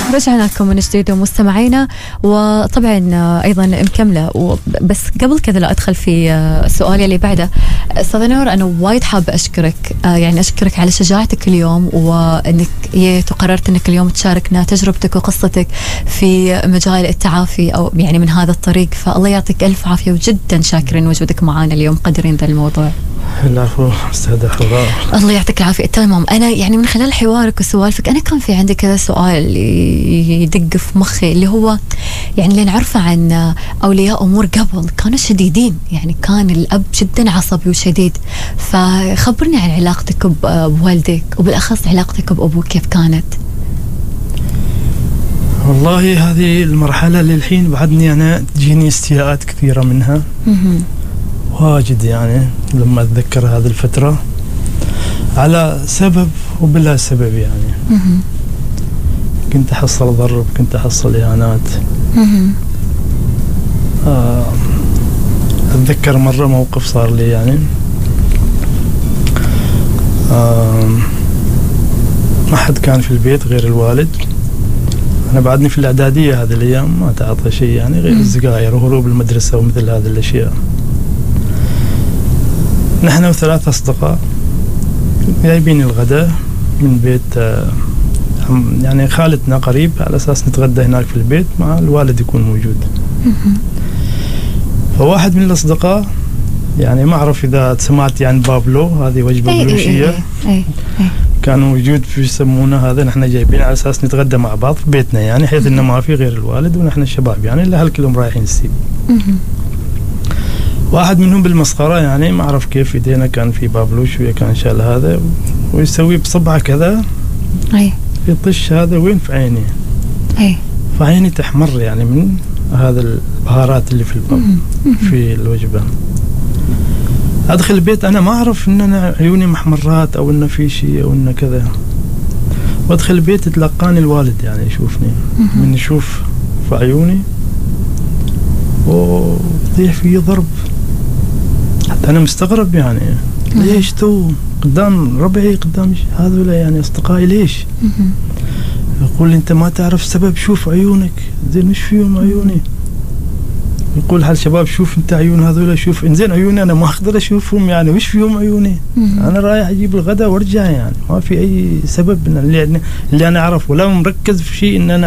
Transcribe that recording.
رجعنا لكم من جديد ومستمعينا، وطبعا أيضا مكملة. بس قبل كذا لا أدخل في السؤال اللي بعده، أستاذة نور أنا وايد حابة أشكرك، يعني أشكرك على شجاعتك اليوم، وأنك قررت أنك اليوم تشاركنا تجربتك وقصتك في مجال التعافي أو يعني من هذا الطريق. فالله يعطيك ألف عافية، وجدا شاكرين وجودك معنا اليوم، قدرين ذا الموضوع. العفو أستاذة حراء. الله يعطيك العافية. تمام، أنا يعني من خلال حوارك وسوالفك أنا كان في عندي كذا سؤال يدق في مخي، اللي هو يعني اللي نعرفه عن أولياء أمور قبل كانوا شديدين، يعني كان الأب جدا عصبي وشديد. فخبرني عن علاقتك بوالدك، وبالأخص علاقتك بأبوك كيف كانت؟ والله هذه المرحلة للحين بعدني أنا تجيني استياءات كثيرة منها واجد، يعني لما أتذكر هذه الفترة على سبب وبلا سبب. يعني كنت أحصل ضرب، كنت أحصل إهانات. أتذكر مرة موقف صار لي، يعني ما حد كان في البيت غير الوالد. أنا بعدني في الإعدادية هذه الأيام، ما تعاطى شيء يعني غير السجاير وهروب المدرسة ومثل هذه الأشياء. نحن وثلاثة أصدقاء جايبين الغداء من بيت يعني خالتنا قريب، على أساس نتغدى هناك في البيت مع الوالد يكون موجود. فواحد من الأصدقاء، يعني ما أعرف إذا سمعت يعني بابلو، هذه وجبة بلوشية كان موجود في يسمونه هذا، نحن جايبين على أساس نتغدى مع بعض في بيتنا، يعني حيث إنه ما في غير الوالد ونحن الشباب، يعني الأهل كلهم رايحين السيب. واحد منهم بالمسخرة، يعني ما أعرف كيف يدينا كان في بابلوش ويا كان شال هذا ويسوي بصبعه كذا، يطش هذا وين في عيني، فعيني تحمر يعني من هذا البهارات اللي في الوجبة. أدخل البيت أنا ما أعرف إن أنا عيوني محمرات أو إنه في شيء أو إنه كذا، وأدخل البيت يتلقاني الوالد، يعني يشوفني من يشوف في عيوني وطيح فيه ضرب. حتى أنا مستغرب، يعني ليش تو قدام ربعي قدام هذولا يعني أصدقائي ليش؟ يقول أنت ما تعرف سبب، شوف عيونك زين مش فيهم عيوني. يقول هل شباب شوف أنت عيون هذولا، شوف إنزين عيوني أنا ما أقدر أشوفهم، يعني وش فيهم عيوني؟ أنا رايح أجيب الغداء وارجع، يعني ما في أي سبب اللي أنا أعرف، ولا مركز في شيء إن أنا